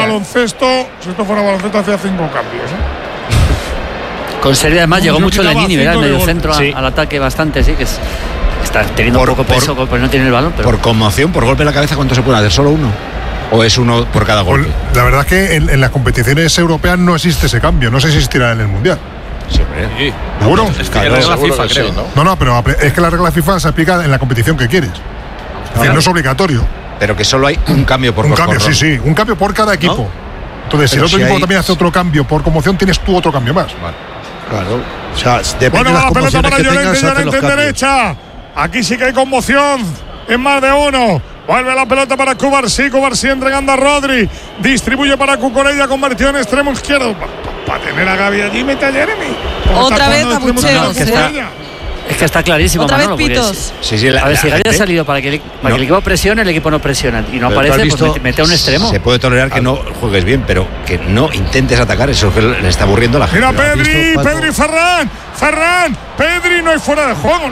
baloncesto, si esto fuera baloncesto, hacía 5 cambios. Con Serie además llegó mucho Lainini, ¿verdad? El medio centro al ataque bastante, sí, que está teniendo un poco peso porque no tiene el balón. Pero... Por conmoción, por golpe en la cabeza, ¿cuánto se puede hacer? ¿Solo uno? ¿O es uno por cada golpe? Pues la verdad es que en las competiciones europeas no existe ese cambio, no sé si existirá en el Mundial. Sí. ¿Seguro? Es que la regla FIFA, creo, ¿no? No, pero es que la regla FIFA se aplica en la competición que quieres. Es decir, no es obligatorio. Pero que solo hay un cambio por cambio, sí, un cambio por cada equipo. ¿No? Entonces, si el otro equipo también hace otro cambio por conmoción, tienes tú otro cambio más. Vale. Claro. O sea, depende de las la pelota para Llorente en derecha. Aquí sí que hay conmoción. Es más de uno. Vuelve la pelota para Cubarsí entregando a Rodri. Distribuye para Cucurella, convirtió en extremo izquierdo. Para tener a Gavi allí, mete a Jeremy. Otra vez abucheos. Es que está clarísimo. Otra Manolo, vez pitos. Sí, a ver, si Gavi ha salido para que el equipo presione, el equipo no presiona. Y no aparece, pues mete a un extremo. Se puede tolerar que no juegues bien, pero que no intentes atacar. Eso es que le está aburriendo a la gente. Mira, Pedri, Ferran. Pedri, no hay fuera de juego.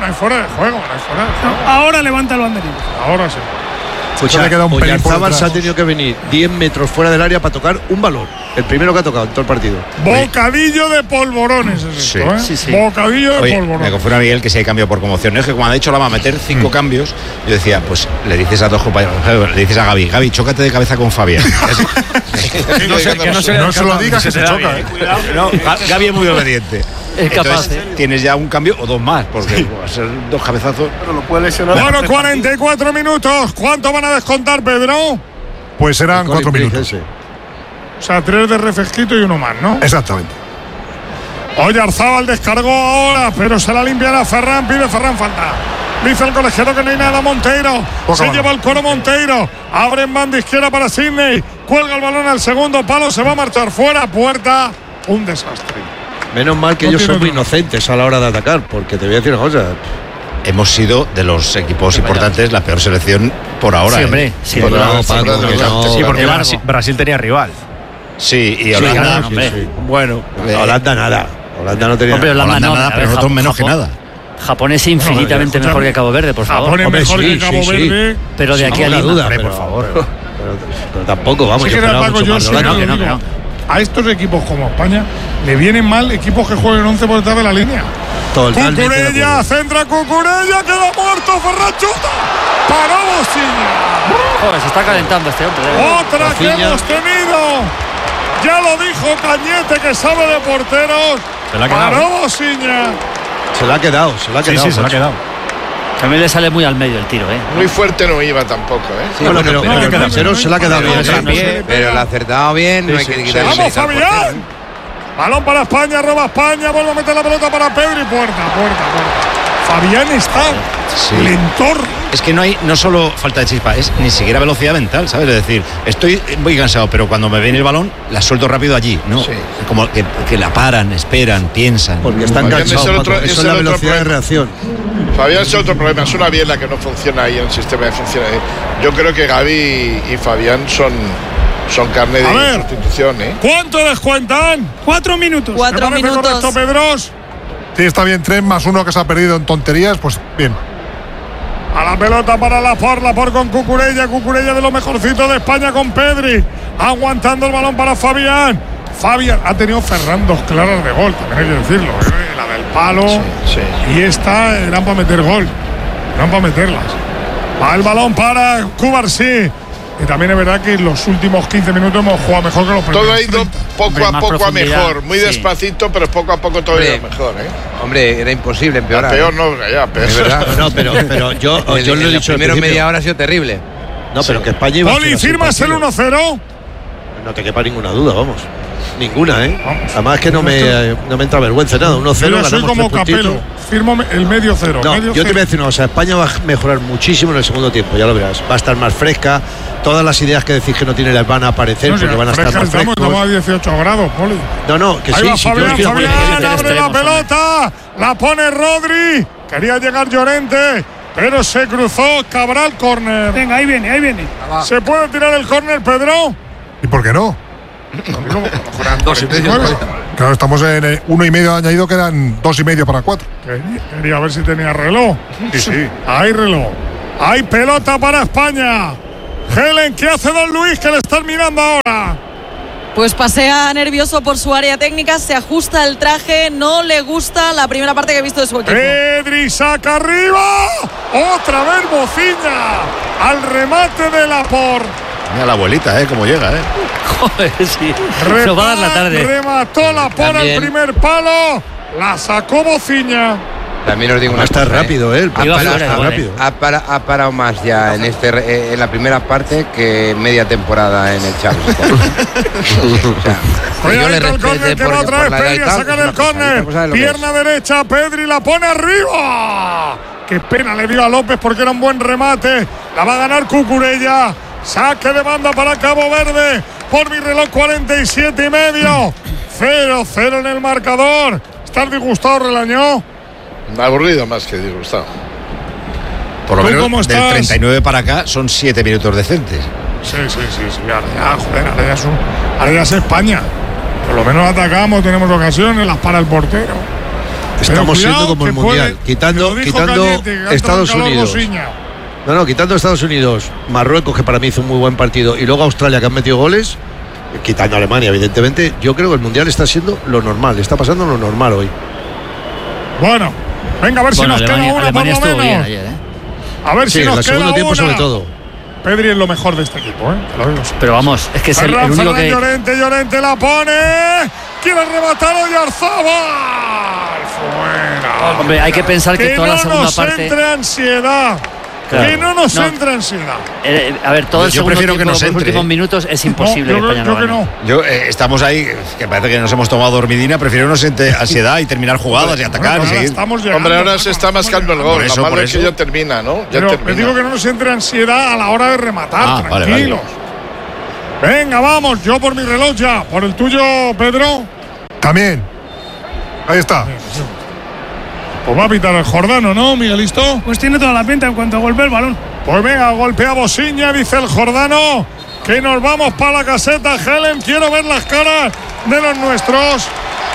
Ahora levanta el banderín. Ahora sí. Oyarzábal se ha tenido que venir 10 metros fuera del área para tocar un balón. El primero que ha tocado en todo el partido. Bocadillo de polvorones es esto, sí. Bocadillo de polvorones. Me confunde a Miguel que si hay cambio por conmoción. Es que cuando ha dicho la va a meter 5 cambios, yo decía, pues le dices a 2 compañeros, le dices a Gavi, chócate de cabeza con Fabián. No se lo digas que se choca. No, Gavi es muy obediente. Es capaz. Tienes ya un cambio o 2 más, porque va a ser 2 cabezazos. Pero lo puede lesionar. Bueno, 44 minutos. ¿Cuánto van a descontar, Pedro? Pues serán 4 minutos. O sea, 3 de refresquito y 1 más, ¿no? Exactamente. Oyarzábal descargó ahora, pero se la limpiará Ferran. Pide Ferran falta. Dice el colegiado que no hay nada. Monteiro. Se lleva el coro Monteiro. Abre en banda izquierda para Sidney. Cuelga el balón al segundo palo. Se va a marchar fuera. Puerta. Un desastre. Menos mal que ellos son muy inocentes a la hora de atacar, porque te voy a decir una cosa. Hemos sido de los equipos importantes la peor selección por ahora. Sí, hombre. Sí, porque Brasil tenía rival. Sí, y Holanda. Sí. Bueno, Holanda nada. Holanda no tenía nada, pero nosotros menos que nada. Japón es infinitamente mejor que Cabo Verde, por favor. Japón es mejor que Cabo Verde. Pero de aquí a Lima, duda, por favor. Pero tampoco, vamos, yo esperaba mucho más de Holanda. A estos equipos como España le vienen mal equipos que jueguen 11 por detrás de la línea. Cucurella, centra Cucurella, queda muerto, Ferran chuta. Paró Bocilla. Joder, se está calentando este hombre. Otra que hemos tenido. Ya lo dijo Cañete, que sabe de porteros. Paró Bocilla. Se la ha quedado. Sí, se la ha quedado. También le sale muy al medio el tiro, Muy fuerte no iba tampoco, Sí, pero se la ha quedado bien. Pero la ha acertado bien, no hay que quitarle. ¡Vamos, Fabián! Balón para España, roba España, vuelve a meter la pelota para Pedro y puerta. Fabián está lentor. Es que no solo falta de chispa, es ni siquiera velocidad mental, ¿sabes? Es decir, estoy muy cansado, pero cuando me viene el balón, la suelto rápido allí, ¿no? Sí. Como que la paran, esperan, piensan. Porque están cansados. Eso es la velocidad de reacción. Fabián es otro problema, es una biela que no funciona ahí en el sistema de función. Yo creo que Gavi y Fabián son carne de sustitución, ¿Cuánto descuentan? 4 minutos. 4 minutos. ¿Correcto, Pedros? Sí, está bien, 3 más 1 que se ha perdido en tonterías, pues bien. A la pelota para Laporte con Cucurella de lo mejorcito de España con Pedri. Aguantando el balón para Fabián. Fabián ha tenido Ferran 2 claras de gol, también hay que decirlo. La del palo y esta eran para meter gol. Eran para meterlas. Va el balón para Cubarsí. Y también es verdad que en los últimos 15 minutos hemos jugado mejor que los primeros. Todo ha ido poco a poco a mejor. Muy despacito, pero poco a poco todo ha ido mejor. Hombre, era imposible empeorar. Peor no, ya, peor. Es verdad. No, pero yo lo he dicho. Primero media hora ha sido terrible. No, pero que España iba. Poli, ¿firmas el 1-0? No te quepa ninguna duda, vamos. Ninguna, Además que no me entra vergüenza nada. 1-0. Yo soy como Capello. Firmo el medio 0. No, yo te voy a decir una cosa. España va a mejorar muchísimo en el segundo tiempo, ya lo verás. Va a estar más fresca. Todas las ideas que decís que no tiene las van a aparecer porque van a estar más frescos. Estamos a 18 grados, Poli. No, que sí. Fabián abre la pelota. La pone Rodri. Quería llegar Llorente, pero se cruzó Cabral, córner. Venga, ahí viene. ¿Se puede tirar el córner, Pedro? ¿Y por qué no? Claro, estamos en 1,5 añadido, quedan 2,5 para 4. Quería ver si tenía reloj. Sí. Hay reloj. Hay pelota para España. Helen, ¿qué hace Don Luis? Que le están mirando ahora. Pues pasea nervioso por su área técnica, se ajusta el traje, no le gusta la primera parte que he visto de su equipo. Pedri saca arriba, otra vez Bociña, al remate de Laporte. Mira la abuelita, cómo llega, Joder, sí. Nos va a dar la tarde. Remató Laporte al primer palo, la sacó Bociña. También os digo una cosa. Está rápido, Ha parado más ya en la primera parte que media temporada en el Champions. Yo le respeto que va otra vez Pedri a sacar el córner. Pierna derecha, Pedri la pone arriba. Qué pena le dio a López porque era un buen remate. La va a ganar Cucurella. Saque de banda para Cabo Verde. Por mi reloj 47 y medio. 0-0 en el marcador. ¿Estás disgustado, Relañó? Aburrido más que disgustado. Por lo menos del 39 para acá son 7 minutos decentes. Sí. Ahora ya es España. Por lo menos atacamos, tenemos ocasiones, las para el portero. Estamos siendo como el Mundial, quitando Estados Unidos. Quitando Estados Unidos, Marruecos, que para mí hizo un muy buen partido, y luego Australia, que han metido goles, quitando Alemania, evidentemente. Yo creo que el Mundial está siendo lo normal, está pasando lo normal hoy. Bueno, venga, a ver si nos queda una por lo menos. Bien ayer, A ver si nos queda una. el segundo tiempo sobre todo. Pedri es lo mejor de este equipo, te lo digo. Pero vamos, es que es el único que... Llorente la pone. Quiere rematar a Oyarzabal. Fuera. Hombre, hay que pensar que toda la segunda parte... Que no nos entre ansiedad. Claro. Que no nos entre ansiedad. A ver, todo el segundo tiempo, que nos los últimos minutos es imposible que España no gane. Estamos ahí, que parece que nos hemos tomado dormidina. Prefiero no sentir ansiedad y terminar jugadas y atacar y seguir. Hombre, ahora se está mascando el gol. Lo malo es que ya termina, ¿no? Les digo que no nos entre ansiedad a la hora de rematar. Tranquilos. Vale. Venga, vamos. Yo por mi reloj ya. ¿Por el tuyo, Pedro? También. Ahí está. Pues va a pitar el Jordano, ¿no, Miguelito? Pues tiene toda la pinta en cuanto golpee el balón. Pues venga, golpea Bociña, dice el Jordano, que nos vamos para la caseta. Helen, quiero ver las caras de los nuestros.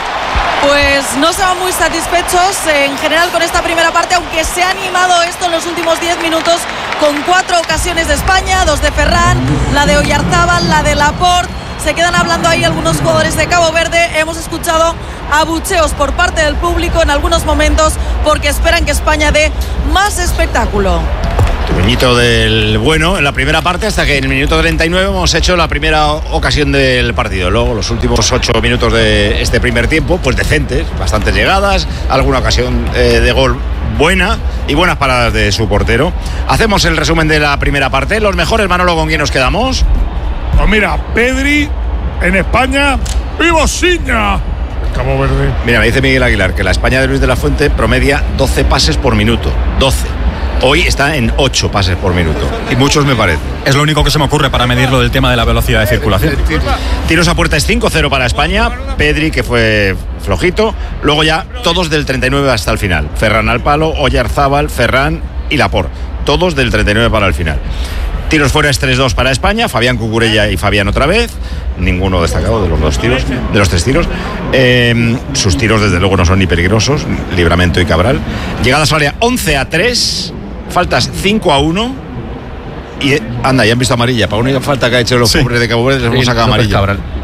Pues no se van muy satisfechos en general con esta primera parte, aunque se ha animado esto en los últimos 10 minutos con 4 ocasiones de España, 2 de Ferran, la de Oyarzabal, la de Laporte. Se quedan hablando ahí algunos jugadores de Cabo Verde. Hemos escuchado abucheos por parte del público en algunos momentos porque esperan que España dé más espectáculo. Truñito del bueno en la primera parte, hasta que en el minuto 39 hemos hecho la primera ocasión del partido. Luego los últimos 8 minutos de este primer tiempo, pues decentes, bastantes llegadas, alguna ocasión de gol buena y buenas paradas de su portero. Hacemos el resumen de la primera parte. Los mejores, Manolo, ¿con quién nos quedamos? Pues mira, Pedri en España y Bociña. Cabo Verde. Mira, me dice Miguel Aguilar que la España de Luis de la Fuente promedia 12 pases por minuto. 12. Hoy está en 8 pases por minuto. Y muchos me parece. Es lo único que se me ocurre para medirlo del tema de la velocidad de circulación. Tiros a puerta es 5-0 para España. Pedri, que fue flojito. Luego ya todos del 39 hasta el final. Ferran al palo, Oyarzabal, Ferran y Laporte. Todos del 39 para el final. Tiros fuera es 3-2 para España. Fabián Cucurella y Fabián otra vez. Ninguno destacado de los 2 tiros, de los 3 tiros. Sus tiros desde luego no son ni peligrosos. Livramento y Cabral. Llegadas al área 11-3. Faltas 5-1. Y anda, ya han visto amarilla. Para una falta que ha hecho los pobres de Cabo Verde les hemos sacado amarilla.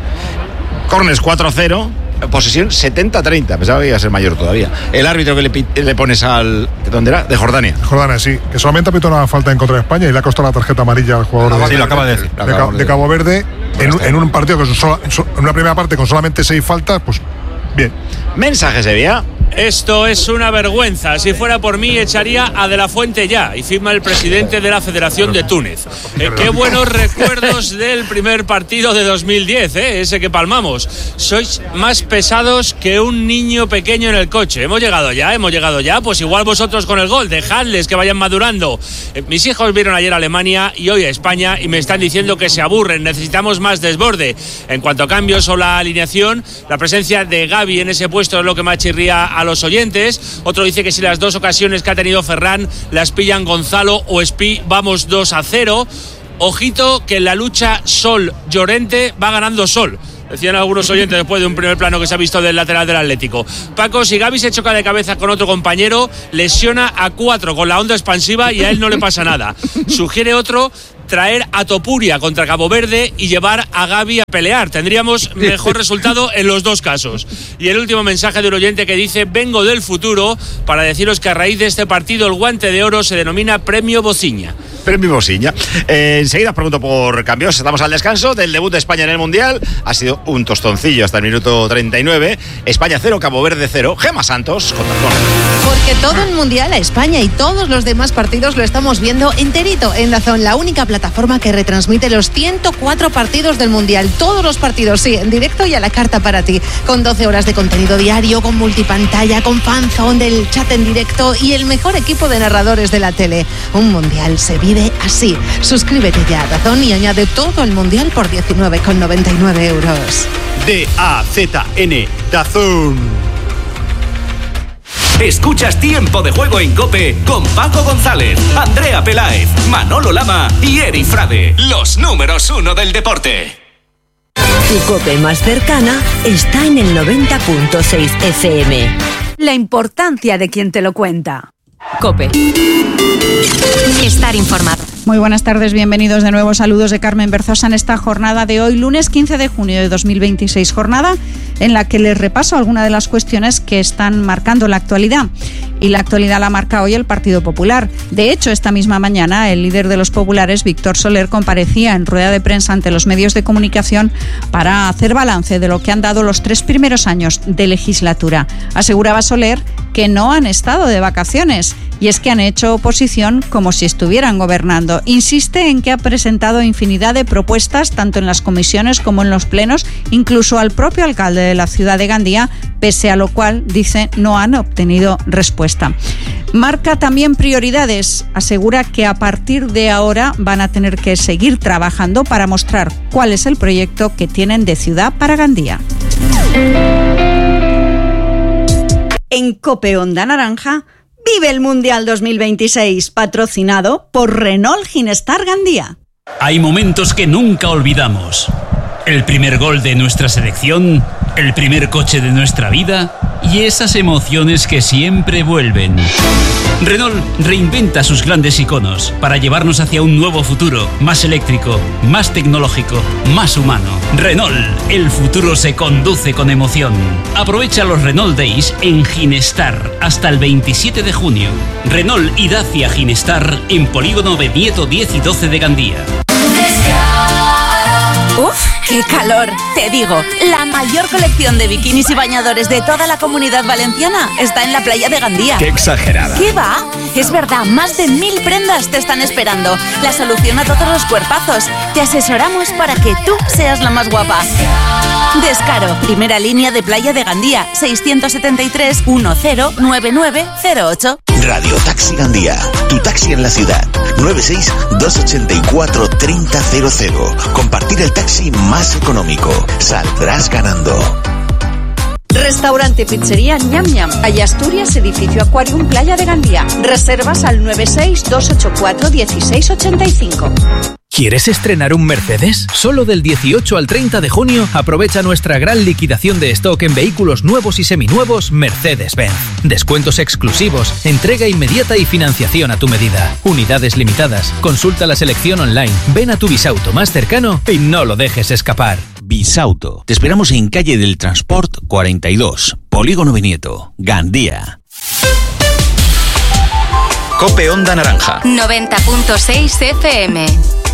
Corners 4-0. Posesión 70-30. Pensaba que iba a ser mayor todavía. El árbitro que le pones al... ¿Dónde era? De Jordania. Jordania, sí. Que solamente ha pitado una falta en contra de España y le ha costado la tarjeta amarilla al jugador sí, lo acaba de decir. De Cabo Verde. En un partido que en una primera parte con solamente 6 faltas, pues bien. Mensaje, Sevilla. Esto es una vergüenza. Si fuera por mí, echaría a De la Fuente ya. Y firma el presidente de la Federación de Túnez. Qué buenos recuerdos del primer partido de 2010, ese que palmamos. Sois más pesados que un niño pequeño en el coche. Hemos llegado ya. Pues igual vosotros con el gol. Dejadles que vayan madurando. Mis hijos vieron ayer a Alemania y hoy a España y me están diciendo que se aburren. Necesitamos más desborde. En cuanto a cambios o la alineación, la presencia de Gavi en ese puesto es lo que más chirría a los oyentes. Otro dice que si las 2 ocasiones que ha tenido Ferran las pillan Gonzalo o Espi, vamos 2-0. Ojito que en la lucha Sol-Llorente va ganando Sol. decían algunos oyentes después de un primer plano que se ha visto del lateral del Atlético. Paco, si Gavi se choca de cabeza con otro compañero, lesiona a 4 con la onda expansiva y a él no le pasa nada. Sugiere otro traer a Topuria contra Cabo Verde y llevar a Gavi a pelear. Tendríamos mejor resultado en los dos casos. Y el último mensaje de un oyente que dice: vengo del futuro para deciros que a raíz de este partido el guante de oro se denomina Premio Bociña. Premio Bociña. Enseguida os pregunto por cambios. Estamos al descanso del debut de España en el Mundial. Ha sido un tostoncillo hasta el minuto 39. España 0, Cabo Verde 0. Gemma Santos con Dazón. Porque todo el Mundial a España y todos los demás partidos lo estamos viendo enterito en Dazón, la única plataforma que retransmite los 104 partidos del Mundial. Todos los partidos, sí, en directo y a la carta para ti. Con 12 horas de contenido diario, con multipantalla, con fanzone del chat en directo y el mejor equipo de narradores de la tele. Un Mundial se vive así. Suscríbete ya a Dazón y añade todo el Mundial por 19,99 euros. D-A-Z-N, Dazón. Escuchas Tiempo de Juego en COPE con Paco González, Andrea Peláez, Manolo Lama y Eri Frade, los números 1 del deporte. Tu COPE más cercana está en el 90.6 FM. La importancia de quien te lo cuenta. COPE. Estar informado. Muy buenas tardes, bienvenidos de nuevo. Saludos de Carmen Berzosa en esta jornada de hoy, lunes 15 de junio de 2026. Jornada en la que les repaso algunas de las cuestiones que están marcando la actualidad. Y la actualidad la marca hoy el Partido Popular. De hecho, esta misma mañana, el líder de los populares, Víctor Soler, comparecía en rueda de prensa ante los medios de comunicación para hacer balance de lo que han dado los 3 primeros años de legislatura. Aseguraba Soler que no han estado de vacaciones, y es que han hecho oposición como si estuvieran gobernando. Insiste en que ha presentado infinidad de propuestas, tanto en las comisiones como en los plenos, incluso al propio alcalde de la ciudad de Gandía, pese a lo cual, dice, no han obtenido respuesta. Marca también prioridades. Asegura que a partir de ahora van a tener que seguir trabajando para mostrar cuál es el proyecto que tienen de ciudad para Gandía. En COPE Onda Naranja, vive el Mundial 2026, patrocinado por Renault Ginestar Gandía. Hay momentos que nunca olvidamos. El primer gol de nuestra selección, el primer coche de nuestra vida y esas emociones que siempre vuelven. Renault reinventa sus grandes iconos para llevarnos hacia un nuevo futuro, más eléctrico, más tecnológico, más humano. Renault, el futuro se conduce con emoción. Aprovecha los Renault Days en Ginestar hasta el 27 de junio. Renault y Dacia Ginestar en Polígono Benieto 10 y 12 de Gandía. ¡Uf! ¡Qué calor! Te digo, la mayor colección de bikinis y bañadores de toda la Comunidad Valenciana está en la playa de Gandía. ¡Qué exagerada! ¿Qué va? Es verdad, más de 1000 prendas te están esperando. La solución a todos los cuerpazos. Te asesoramos para que tú seas la más guapa. Descaro, primera línea de playa de Gandía, 673 109908. Radio Taxi Gandía, tu taxi en la ciudad. 96-284-3000. Compartir el taxi más económico. Saldrás ganando. Restaurante Pizzería Ñam Ñam, calle Asturias, edificio Aquarium, Playa de Gandía. Reservas al 96-284-1685. ¿Quieres estrenar un Mercedes? Solo del 18 al 30 de junio aprovecha nuestra gran liquidación de stock en vehículos nuevos y seminuevos Mercedes-Benz. Descuentos exclusivos, entrega inmediata y financiación a tu medida. Unidades limitadas. Consulta la selección online. Ven a tu Bisauto más cercano y no lo dejes escapar. Bisauto. Te esperamos en calle del Transport 42, Polígono Benieto, Gandía. COPE Onda Naranja. 90.6 FM.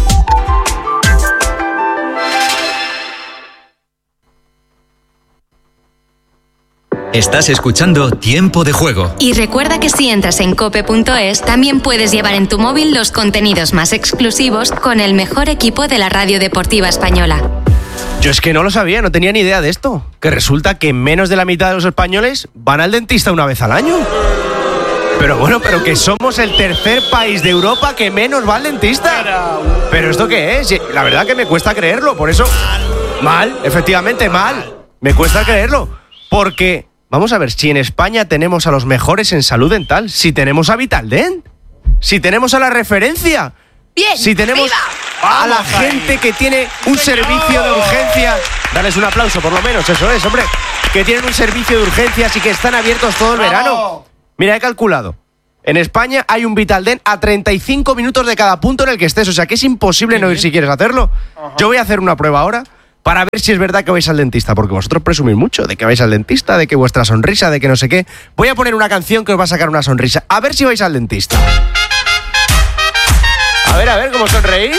Estás escuchando Tiempo de Juego. Y recuerda que si entras en cope.es, también puedes llevar en tu móvil los contenidos más exclusivos con el mejor equipo de la radio deportiva española. Yo es que no lo sabía, no tenía ni idea de esto. Que resulta que menos de la mitad de los españoles van al dentista una vez al año. Pero bueno, pero que somos el tercer país de Europa que menos va al dentista. ¿Pero esto qué es? La verdad que me cuesta creerlo, por eso... Mal, efectivamente, mal. Me cuesta creerlo, porque... Vamos a ver, si en España tenemos a los mejores en salud dental, si tenemos a Vitaldent, si tenemos a La Referencia, bien, si tenemos a la gente que tiene un servicio de urgencia Darles un aplauso, por lo menos, eso es, hombre. Que tienen un servicio de urgencias y que están abiertos todo el verano. Mira, he calculado. En España hay un Vitaldent a 35 minutos de cada punto en el que estés. O sea, que es imposible no ir si quieres hacerlo. Yo voy a hacer una prueba ahora para ver si es verdad que vais al dentista. Porque vosotros presumís mucho de que vais al dentista, de que vuestra sonrisa, de que no sé qué. Voy a poner una canción que os va a sacar una sonrisa. A ver si vais al dentista. A ver, ¿cómo sonreís?